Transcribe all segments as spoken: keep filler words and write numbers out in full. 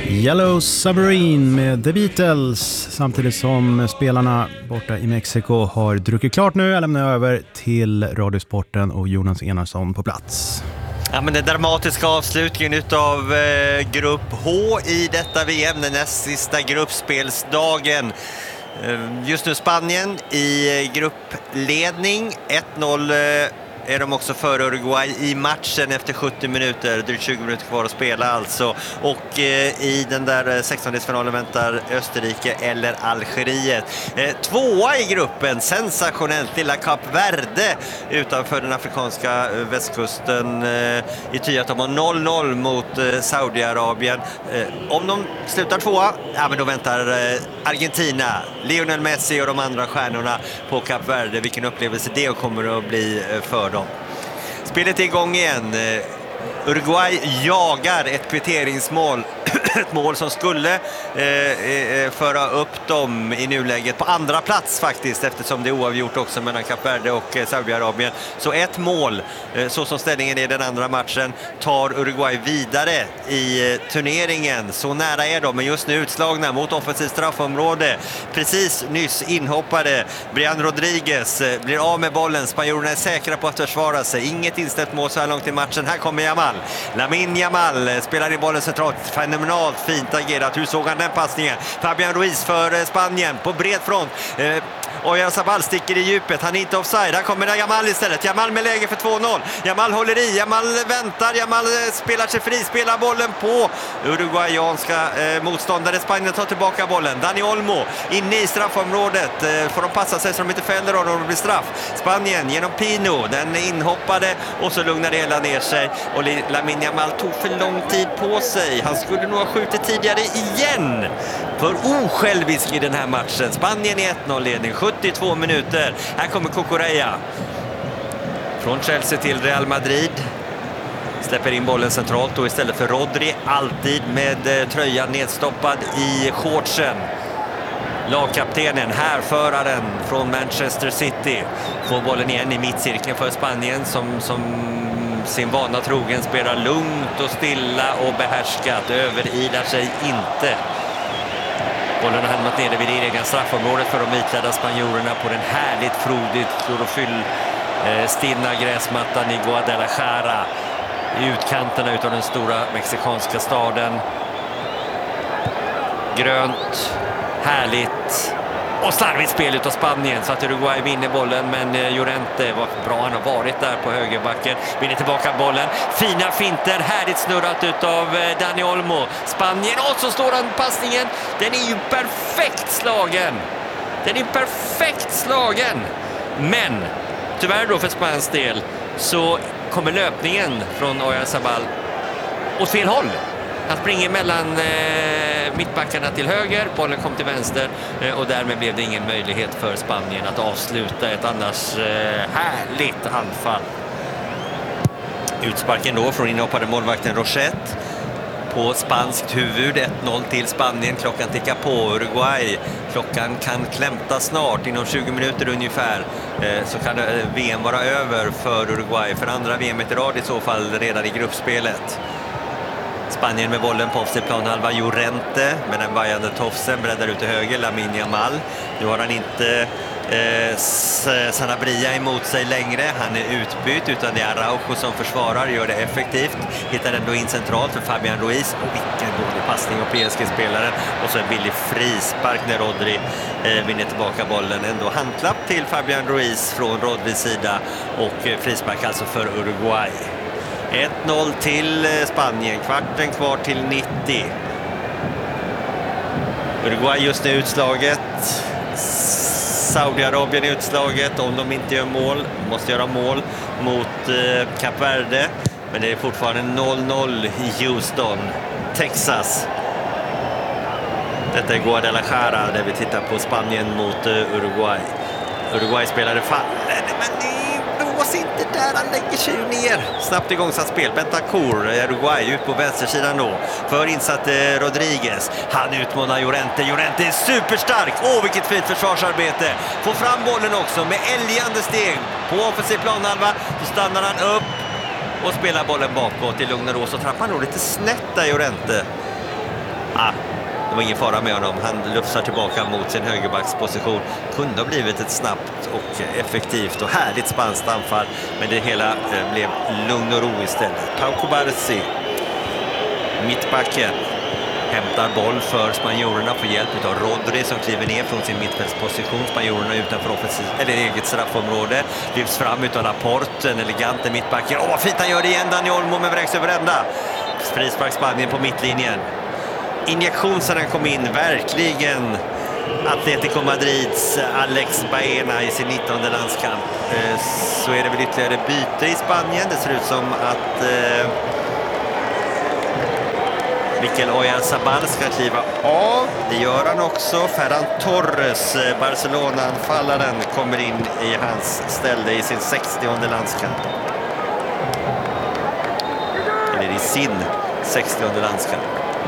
Yellow Submarine med The Beatles, samtidigt som spelarna borta i Mexiko har druckit klart nu. Jag lämnar över till Radiosporten och Jonas Enarsson på plats. Ja, men den dramatiska avslutningen utav eh, grupp H i detta V M, den näst sista gruppspelsdagen. Eh, just nu Spanien i eh, gruppledning, ett noll eh, är de också före Uruguay i matchen efter sjuttio minuter. Det är tjugo minuter kvar att spela alltså. Och eh, i den där sextondelsfinalen väntar Österrike eller Algeriet. Eh, tvåa i gruppen, sensationellt, lilla Kap Verde utanför den afrikanska eh, västkusten. Eh, I ty att de har noll noll mot eh, Saudiarabien. Eh, om de slutar tvåa, ja, men då väntar eh, Argentina, Lionel Messi och de andra stjärnorna på Kap Verde. Vilken upplevelse det kommer att bli eh, för dem. Spelet är igång igen. Uruguay jagar ett kvitteringsmål. Ett mål som skulle eh, föra upp dem i nuläget på andra plats faktiskt, eftersom det är oavgjort också mellan Kap Verde och eh, Saudiarabien. Så ett mål, eh, så som ställningen är i den andra matchen, tar Uruguay vidare i eh, turneringen. Så nära är de, men just nu utslagna mot offensivt straffområde. Precis nyss inhoppade Brian Rodriguez eh, blir av med bollen. Spanjorerna är säkra på att försvara sig. Inget inställt mål så här långt i matchen. Här kommer Yamal. Lamine Yamal eh, spelar i bollen centralt. Fenomenalt fint agerat. Hur såg han den passningen? Fabian Ruiz för Spanien på bred front. Eh, Oyarzabal sticker i djupet. Han är inte offside. Här kommer Yamal istället. Yamal med läge för två noll. Yamal håller i. Yamal väntar. Yamal spelar sig fri. Spelar bollen på uruguayanska eh, motståndare. Spanien tar tillbaka bollen. Dani Olmo inne i straffområdet. Eh, får de passa sig så de inte fäller honom och det blir straff. Spanien genom Pino. Den inhoppade och så lugnar det hela ner sig. Och Lamine Yamal tog för lång tid på sig. Han skulle nog ha skjutit tidigare igen. För osjälvisk i den här matchen. Spanien i ett noll-ledning. sjuttiotvå minuter. Här kommer Cucurella. Från Chelsea till Real Madrid. Släpper in bollen centralt och istället för Rodri, alltid med tröjan nedstoppad i shortsen. Lagkaptenen, härföraren från Manchester City, får bollen igen i mittcirkeln för Spanien som, som sin vana trogen spelar lugnt och stilla och behärskat. Överilar sig inte. Bollen har hamnat nere vid det egna straffområdet för de vitklädda spanjorerna på den härligt frodigt klorofyll eh, stinna gräsmattan i Guadalajara, i utkanterna utav den stora mexikanska staden. Grönt, härligt och slarvigt spel utav Spanien så att Uruguay vinner bollen, men eh, Llorente, var bra han har varit där på högerbacken, vinner tillbaka bollen. Fina finter, härligt snurrat utav eh, Dani Olmo. Spanien, och så står han passningen. Den är ju perfekt slagen. Den är perfekt slagen. Men tyvärr då för Spaniens del så kommer löpningen från Oyarzabal åt fel håll. Han springer mellan eh, mittbackarna till höger, bollen kom till vänster eh, och därmed blev det ingen möjlighet för Spanien att avsluta ett annars eh, härligt anfall. Utsparken då från inhoppade målvakten Rochette på spanskt huvud. Ett noll till Spanien. Klockan tickar på. Uruguay. Klockan kan klämta snart. Inom tjugo minuter ungefär eh, så kan eh, V M vara över för Uruguay. För andra V M i rad i så fall redan i gruppspelet. Spanien med bollen på offensiv planhalva. Llorente med den vajande tofsen breddar ut till höger. Lamine Yamal. Nu har han inte eh, Sanabria emot sig längre. Han är utbytt, utan det är Araujo som försvarar. Gör det effektivt. Hittar ändå in centralt för Fabian Ruiz. Och vilken dålig passning av P S G-spelaren. Och så en billig frispark när Rodri eh, vinner tillbaka bollen. Ändå handklapp till Fabian Ruiz från Rodris sida. Och eh, frispark alltså för Uruguay. ett noll till Spanien, kvarten kvar till nittio. Uruguay just nu utslaget. Saudiarabien är utslaget om de inte gör mål. Måste göra mål mot eh, Kap Verde. Men det är fortfarande noll noll i Houston, Texas. Detta är Guadalajara där vi tittar på Spanien mot eh, Uruguay. Uruguay spelade fallen, men det blås inte där, han lägger sig ner. Snabbt igångsatt spel. Bentancur, Uruguay, ut på vänstersidan då. För insatt eh, Rodriguez. Han utmanar Llorente. Llorente är superstark. Åh, vilket fint försvarsarbete. Får fram bollen också med älgande steg. På offensiv planhalva så stannar han upp och spelar bollen bakåt i lugn och ro. Så trappar han nog lite snett där, Llorente. Ah, det var ingen fara med honom. Han lufsar tillbaka mot sin högerbacksposition. Kunde ha blivit ett snabbt och effektivt och härligt spanskt anfall. Men det hela eh, blev lugn och ro istället. Pau Cubarsí, mittbacken, hämtar boll för spanjorerna på hjälp av Rodri som kliver ner från sin mittfältsposition. Spanjorerna utanför offensiv, eller eget straffområde. Lyfts fram utav Laporte, en elegant mittbacken. Åh, fint han gör det igen, Dani Olmo med vräks över ända. Frispark Spanien på mittlinjen. Injektion sedan han kom in, verkligen Atletico Madrids Alex Baena i sin nittonde landskamp. Så är det väl ytterligare byte i Spanien. Det ser ut som att eh, Mikel Oyarzabal ska kliva av. Det gör han också. Ferran Torres, Barcelona-anfallaren, kommer in i hans ställe i sin sextionde landskamp. Eller i sin sextionde landskamp.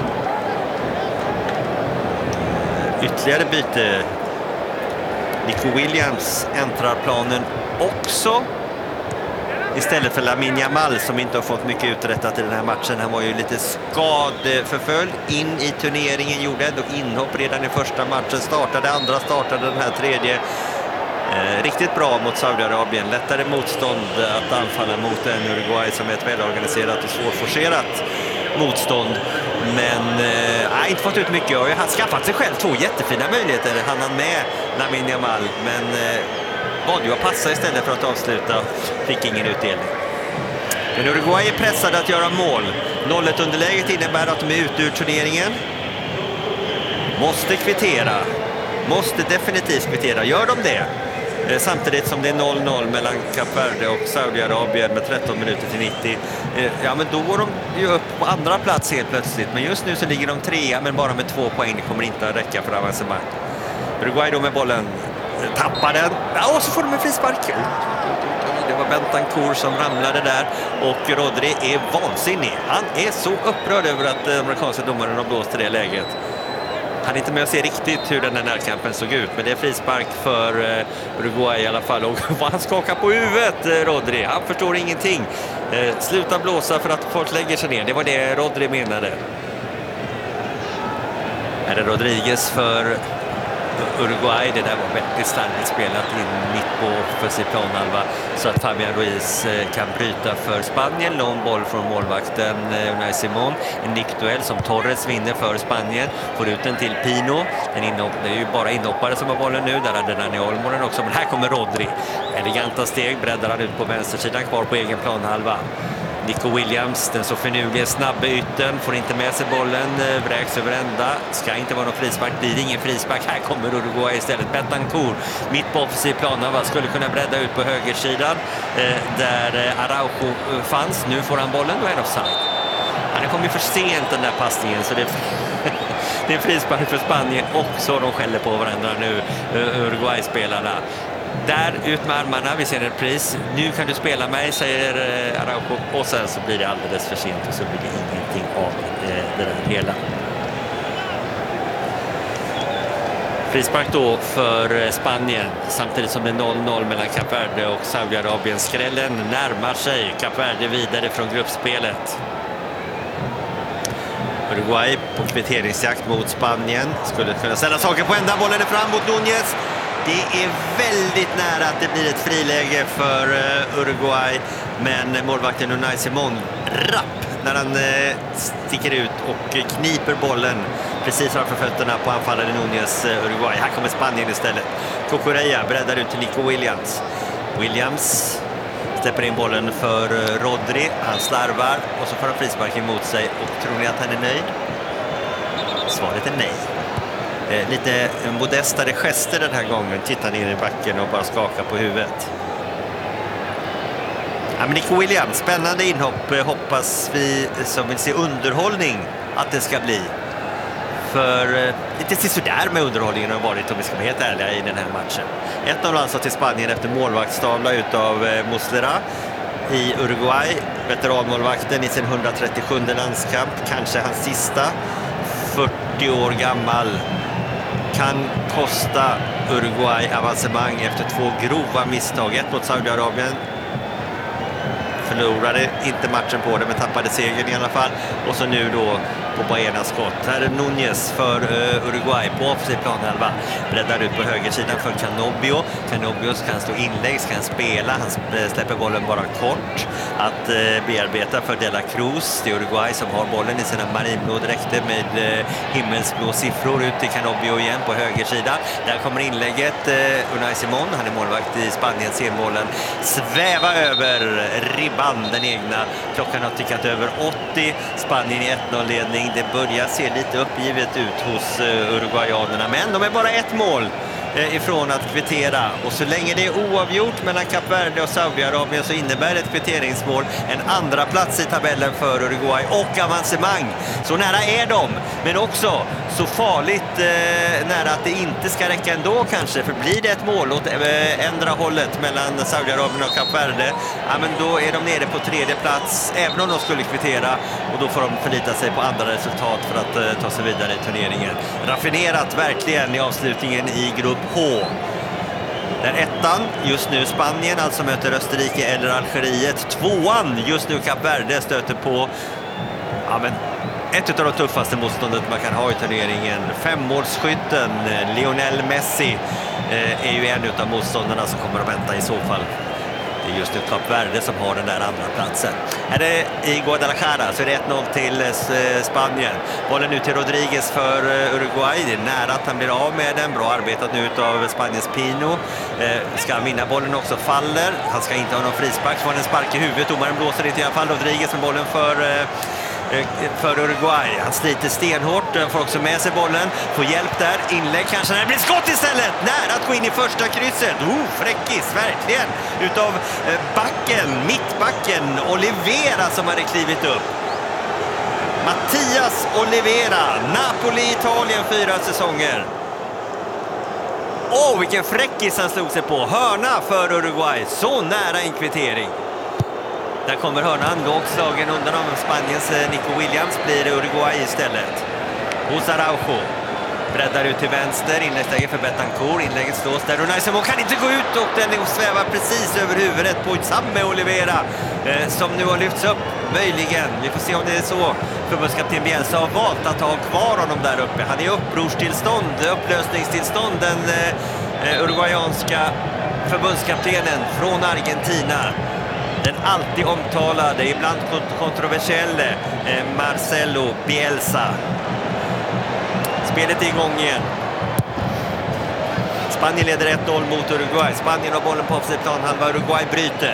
Ytterligare byte. Nico Williams äntrar planen också. Istället för Lamine Yamal som inte har fått mycket uträttat i den här matchen. Han var ju lite skadeförföljd in i turneringen. Gjorde ändå inhopp redan i första matchen. Startade andra, startade den här tredje. Eh, riktigt bra mot Saudiarabien. Lättare motstånd att anfalla mot en Uruguay som är ett välorganiserat och svårforcerat motstånd. Men eh, inte fått ut mycket. Jag har skaffat sig själv två jättefina möjligheter. Han hann med Lamine Yamal. Men eh, valde ju att passa istället för att avsluta. Fick ingen utdelning. Men Uruguay är pressade att göra mål. noll ett underläget innebär att de är ute ur turneringen. Måste kvittera. Måste definitivt kvittera. Gör de det? Samtidigt som det är noll noll mellan Kap Verde och Saudiarabien med tretton minuter till nittio. Ja, men då går de ju upp på andra plats helt plötsligt. Men just nu så ligger de trea, men bara med två poäng. Det kommer inte att räcka för avancemang. Uruguay då med bollen. Tappar den. Ja, och så får de en frispark. Det var Bentancur som ramlade där. Och Rodri är vansinnig. Han är så upprörd över att den amerikanska domaren har blåst i det läget. Han är inte med att se riktigt hur den här närkampen såg ut. Men det är frispark för Uruguay i alla fall. Och han skakar på huvudet, Rodri. Han förstår ingenting. Sluta blåsa för att folk lägger sig ner. Det var det Rodri menade. Är det Rodriguez för Uruguay? Det där var väldigt starkt spelat in mitt på offensiv planhalva så att Fabian Ruiz kan bryta för Spanien. Lång boll från målvakten Unai Simón. En nickduell som Torres vinner för Spanien. Får ut den till Pino. En inhopp, det är ju bara inhoppare som har bollen nu. Där hade Dani Olmo den också. Men här kommer Rodri. Eleganta steg breddar han ut på vänstersidan, kvar på egen planhalva. Nico Williams, den så finurliga snabba ytten, får inte med sig bollen, vräks över ända. Ska inte vara någon frispark, blir det ingen frispark. Här kommer Uruguay istället. Bentancur, mitt på offensiv plan, skulle kunna bredda ut på högersidan där Araujo fanns. Nu får han bollen, då är det offside. Han kom ju för sent den där passningen, så det är, det är frispark för Spanien också. De skäller på varandra nu, Uruguay-spelarna. Där ut med armarna, vi ser en pris. Nu kan du spela mig, säger Araujo. Och sen så blir det alldeles för sent och så blir det ingenting av det där hela. Frispark då för Spanien, samtidigt som det är noll noll mellan Kap Verde och Saudiarabien. Skrällen närmar sig. Kap Verde vidare från gruppspelet. Uruguay på kvitteringsjakt mot Spanien. Skulle kunna ställa saker på ända. Bollen är fram mot Núñez. Det är väldigt nära att det blir ett friläge för Uruguay. Men målvakten Unai Simón rapp när han sticker ut och kniper bollen precis framför fötterna på anfallaren Núñez Uruguay. Här kommer Spanien istället. Cucurella breddar ut till Nico Williams. Williams släpper in bollen för Rodri. Han slarvar och så får han frispark emot sig. Och tror ni att han är nöjd? Svaret är nej. Lite modestare gester den här gången. Tittar ner i backen och bara skakar på huvudet. Ja, men Nico Williams, spännande inhopp. Hoppas vi som vill se underhållning att det ska bli. För lite sådär med underhållningen har varit, om vi ska vara helt ärliga, i den här matchen. ett noll alltså till Spanien efter målvaktstavla utav Muslera i Uruguay. Veteranmålvakten i sin hundratrettiosjunde landskamp. Kanske hans sista. fyrtio år gammal. Kan kosta Uruguay avancemang efter två grova misstag. Ett mot Saudiarabien. Förlorade inte matchen på det, men tappade segern i alla fall. Och så nu då på Baenas skott. Här är Núñez för uh, Uruguay på offensiv planhalva. Breddar ut på högersidan för Canobbio. Canobbio kan stå inlägg, ska han spela. Han släpper bollen bara kort. Att uh, bearbeta för De La Cruz. Det är Uruguay som har bollen i sina marinblå dräkter med uh, himmelsblå siffror ut till Canobbio igen på högersida. Där kommer inlägget. Uh, Unai Simón, han är målvakt i Spanien, ser bollen sväva över ribban, den egna. Klockan har tickat över åttio. Spanien i ett noll-ledning. Det börjar se lite uppgivet ut hos uh, uruguayanerna, men de är bara ett mål uh, ifrån att kvittera. Och så länge det är oavgjort mellan Kap Verde och Saudiarabien så innebär ett kvitteringsmål en andra plats i tabellen för Uruguay och avancemang. Så nära är de, men också så farligt uh, nära att det inte ska räcka ändå kanske. För blir det ett mål åt uh, ändra hållet mellan Saudiarabien och Kap Verde, ja, men då är de nere på tredje plats även om de skulle kvittera, och då får de förlita sig på andra resultat för att uh, ta sig vidare i turneringen. Raffinerat verkligen i avslutningen i grupp H. Där ettan just nu Spanien alltså möter Österrike eller Algeriet. Tvåan just nu Kap Verde stöter på ja, men ett av de tuffaste motståndet man kan ha i turneringen. Femmålsskytten Lionel Messi eh, är ju en av motståndarna som kommer att vänta i så fall. Det är just nu Kap Verde som har den där andra platsen. Är det i Guadalajara så är det ett noll till Spanien. Bollen nu till Rodriguez för Uruguay. Det är nära att han blir av med den. Bra arbetat nu av Spaniens Pino. Eh, ska han vinna bollen också, faller. Han ska inte ha någon frispark, så får han en spark i huvudet. Domaren blåser inte i alla fall. Rodriguez med bollen för... Eh, för Uruguay. Han sliter stenhårt, får också med sig bollen, får hjälp där, inlägg kanske, när det blir skott istället, nära att gå in i första krysset. Oh, fräckis, verkligen, utav backen, mittbacken Olivera som hade klivit upp. Mattias Olivera, Napoli, Italien, fyra säsonger. Åh, oh, vilken fräckis han slog sig på. Hörna för Uruguay, så nära en kvittering. Där kommer hörnan, lågt slagen undan av Spaniens Nico Williams, blir det Uruguay istället. Hos Araujo. Breddar ut till vänster, inläggsläge för Betancourt, inlägget slås där. Unai Simón kan inte gå ut och den svävar precis över huvudet på Samme Olivera eh, som nu har lyfts upp, möjligen. Vi får se om det är så. Förbundskapten Bielsa har valt att ha kvar honom där uppe. Han är i upprorstillstånd, upplösningstillstånd, den eh, uruguayanska förbundskaptenen från Argentina. Den alltid omtalade, ibland kontroversiella eh, Marcelo Bielsa. Spelet är igång igen. Spanien leder ett noll mot Uruguay. Spanien har bollen på offensiv planhalva. Uruguay bryter.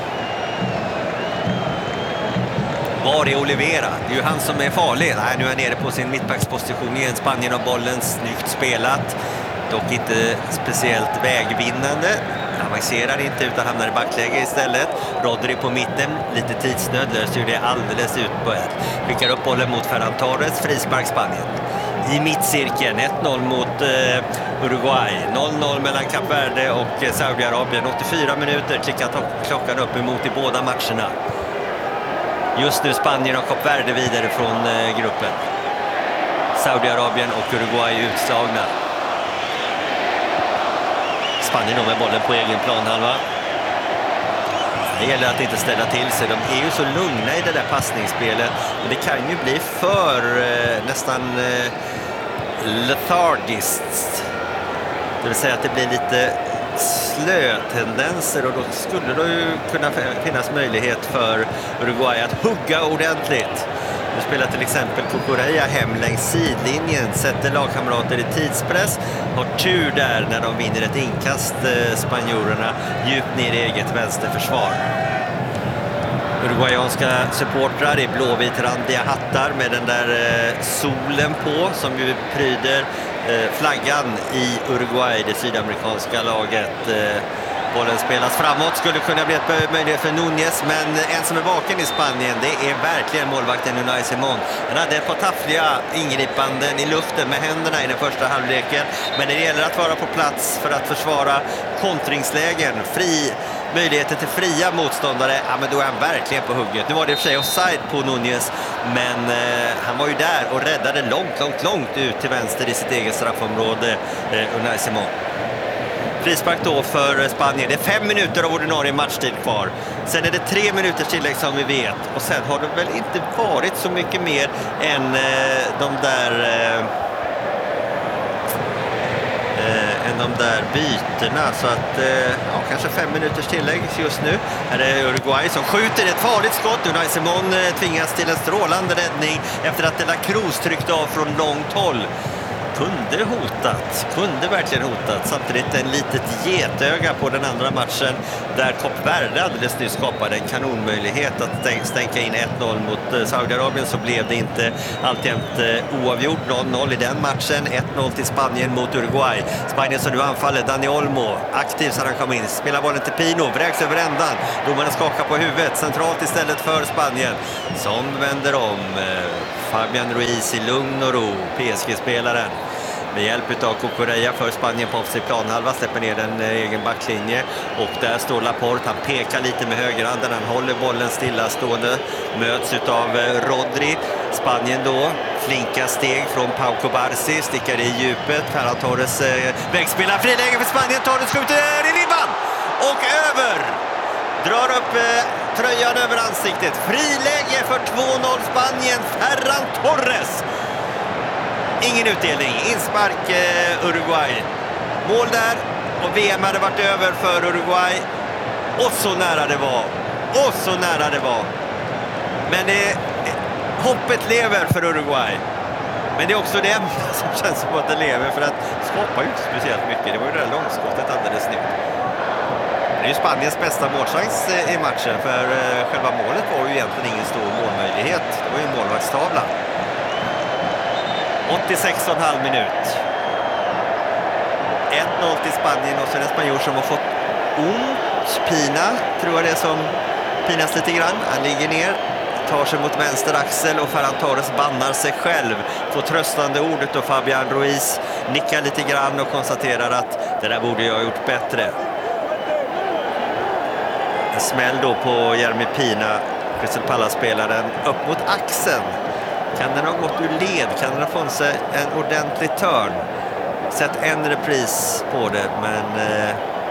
Var är Olivera? Det är ju han som är farlig. Nej, nu är han nere på sin mittbacksposition igen. Spanien har bollen, snyggt spelat. Dock inte speciellt vägvinnande. Avancerar inte utan hamnar i backläge istället. Rodri på mitten, lite tidsnöd, löser ju det alldeles utbörjat. Skickar upp bollen mot Ferran Torres, frispark Spanien. I mittcirkeln, ett noll mot uh, Uruguay. noll noll mellan Kap Verde och uh, Saudiarabien. åttiofyra minuter klickat klockan upp emot i båda matcherna. Just nu Spanien och Kap Verde vidare från uh, gruppen. Saudiarabien och Uruguay utslagna. Spanien med bollen på egen planhalva. Det gäller att inte ställa till sig. De är ju så lugna i det där passningsspelet. Men det kan ju bli för eh, nästan eh, lethargiskt. Det vill säga att det blir lite slötendenser, och då skulle det ju kunna finnas möjlighet för Uruguay att hugga ordentligt. Nu spelar till exempel Cucurella hem längs sidlinjen, sätter lagkamrater i tidspress, har tur där när de vinner ett inkast, eh, spanjorerna, djupt ner i eget vänsterförsvar. Uruguayanska supportrar i blåvit-randiga hattar med den där eh, solen på som ju pryder eh, flaggan i Uruguay, det sydamerikanska laget. Eh, Bollen spelas framåt, skulle kunna bli ett möjlighet för Núñez, men en som är vaken i Spanien, det är verkligen målvakten Unai Simón. Han hade ett par taffliga ingripanden i luften med händerna i den första halvleken, men det gäller att vara på plats för att försvara kontringslägen, fri möjligheter till fria motståndare, ja, men då är han verkligen på hugget. Nu var det i och för sig offside på Núñez, men eh, han var ju där och räddade långt, långt, långt ut till vänster i sitt eget straffområde, eh, Unai Simón. Frispark då för Spanien. Det är fem minuter av ordinarie matchtid kvar. Sen är det tre minuters tillägg som vi vet. Och sen har det väl inte varit så mycket mer än eh, de där... Eh, Eh, än de där byterna, så att eh, ja, kanske fem minuters tillägg just nu. Här är Uruguay som skjuter ett farligt skott. Unai Simon eh, tvingas till en strålande räddning efter att De La Cruz tryckte av från långt håll. Kunde hotat, kunde verkligen hotat. Samtidigt en litet getöga på den andra matchen där Kap Verde alldeles nyss skapade en kanonmöjlighet att stänka in ett noll mot Saudiarabien, så blev det inte alltjämt oavgjort. noll noll i den matchen, ett noll till Spanien mot Uruguay. Spanien som nu anfaller, Dani Olmo aktiv så han kom in, spelar bollen till Pino, vräks över ändan. Domarna skakar på huvudet, centralt istället för Spanien som vänder om. Fabian Ruiz i lugn och ro, P S G-spelaren. Med hjälp av Cucurella för Spanien på offensiv planhalva, släpper ner en egen backlinje. Och där står Laporte, han pekar lite med högerhanden, han håller bollen stillastående. Möts av Rodri. Spanien då, flinka steg från Pau Cubarsí, stickar i djupet. Ferran Torres eh, vägspelar, friläge för Spanien, Torres skjuter i ribban! Och över! Drar upp eh, tröjan över ansiktet. Friläge för två noll Spanien, Ferran Torres. Ingen utdelning, inspark eh, Uruguay. Mål där och V M hade varit över för Uruguay. Och så nära det var. Och så nära det var. Men det, eh, hoppet lever för Uruguay. Men det är också det enda som känns som att det lever, för att skapar ju inte speciellt mycket. Det var ju det där långskottet alldeles nytt. Det är ju Spaniens bästa målchans i matchen, för eh, själva målet var ju egentligen ingen stor målmöjlighet. Det var ju en målvaktstavla. åttiosex och en halv minut. ett noll till Spanien och så är det en spanjor som har fått ont. Pina, tror jag det är som pinas lite grann. Han ligger ner, tar sig mot vänster axel och Ferran Torres bannar sig själv. Får tröstande ordet och Fabian Ruiz nickar lite grann och konstaterar att det där borde jag ha gjort bättre. En smäll då på Jeremy Pina, Crystal Palace-spelaren, upp mot axeln. Kan den ha gått ur led? Kan den ha fått sig en ordentlig törn? Sett en repris på det, men eh,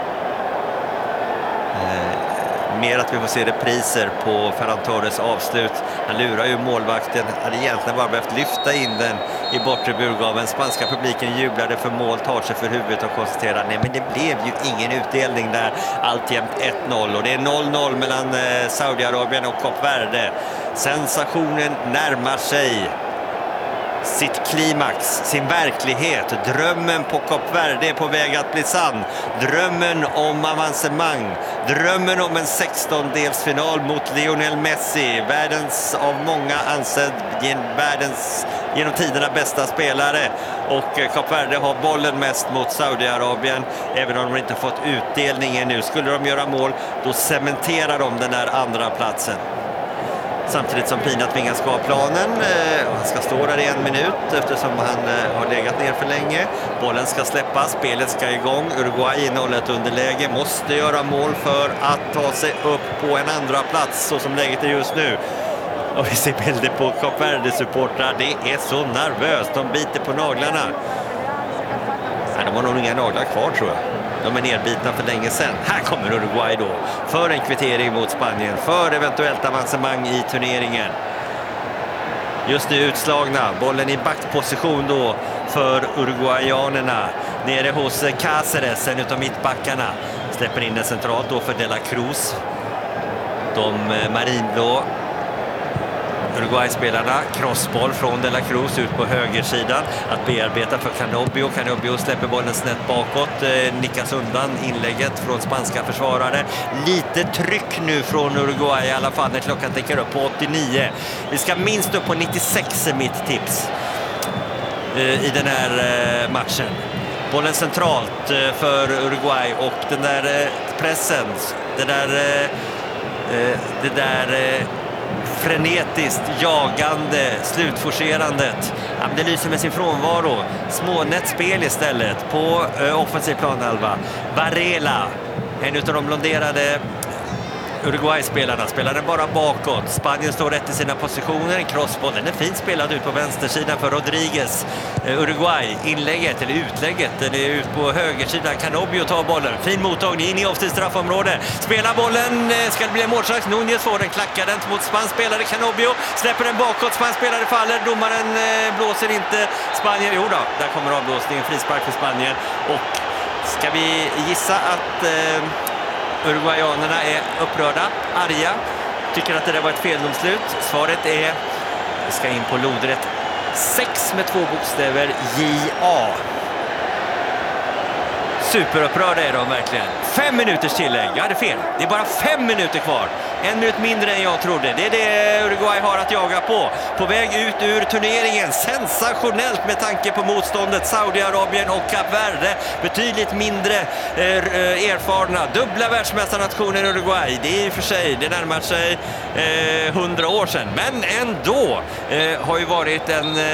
eh, mer att vi får se repriser på Ferran Torres avslut. Han lurar ju målvakten, hade egentligen bara behövt lyfta in den i bortre burgaven. Spanska publiken jublade för mål, tar sig för huvudet och konstaterar nej, men det blev ju ingen utdelning där. Alltjämt ett noll och det är noll noll mellan eh, Saudiarabien och Kap Verde. Sensationen närmar sig sitt klimax, sin verklighet. Drömmen på Kap Verde är på väg att bli sann. Drömmen om avancemang. Drömmen om en sextondelsfinal mot Lionel Messi. Världens av många ansedd världens genom tiderna bästa spelare. Och Kap Verde har bollen mest mot Saudiarabien. Även om de inte fått utdelningen nu. Skulle de göra mål, då cementerar de den där andra platsen. Samtidigt som Pina tvingas gå av planen. Han ska stå där i en minut eftersom han har legat ner för länge. Bollen ska släppas, spelet ska igång. Uruguay innehåller ett underläge, måste göra mål för att ta sig upp på en andra plats så som läget är just nu. Och vi ser bilder på Kap Verde-supportrar. Det är så nervöst, de biter på naglarna. Nej, de har nog inga naglar kvar tror jag. De är nedbitna för länge sedan. Här kommer Uruguay då för en kvittering mot Spanien, för eventuellt avancemang i turneringen. Just nu utslagna, bollen i backposition då för uruguayanerna. Nere hos Cáceres, en utav mittbackarna. Släpper in den centralt då för De La Cruz. De marinblå Uruguay-spelarna, crossboll från De La Cruz ut på högersidan. Att bearbeta för Canobio. Canobio släpper bollen snett bakåt. Eh, nickas undan inlägget från spanska försvarare. Lite tryck nu från Uruguay i alla fall när klockan tickar upp på åttionio. Vi ska minst upp på nittiosex är mitt tips eh, i den här eh, matchen. Bollen centralt eh, för Uruguay och den där eh, pressen, det där, eh, eh, det där eh, frenetiskt jagande slutforcerandet. Ja, det lyser med sin frånvaro. Smånätt spel istället på ö, offensiv planhalva. Varela, en av de blonderade Uruguay-spelarna spelar den bara bakåt. Spanien står rätt i sina positioner. En crossboll, den är fint spelad ut på vänstersidan för Rodriguez. Uruguay, inlägget eller utlägget, den är ut på högersidan. Canobio tar bollen, fin mottagning in i offensivt straffområde. Spelar bollen, ska det bli en målchans. Nunez får den, klackar den mot spanspelare Canobio. Släpper den bakåt, spanspelare faller. Domaren blåser inte. Spanien, jo då, där kommer avblåsningen. Frispark för Spanien. Och ska vi gissa att eh, uruguayanerna är upprörda, arga, tycker att det där var ett feldomslut? Svaret är, vi ska in på lodrätt sex med två bokstäver, J A. Superupprörda är de verkligen. Fem minuters tillägg, jag hade fel. Det är bara fem minuter kvar. En minut mindre än jag trodde. Det är det Uruguay har att jaga på. På väg ut ur turneringen. Sensationellt med tanke på motståndet. Saudiarabien och Kap Verde. Betydligt mindre eh, erfarna. Dubbla världsmästarnationen Uruguay. Det är i och för sig, det närmar sig hundra eh, år sedan. Men ändå eh, har ju varit en... Eh,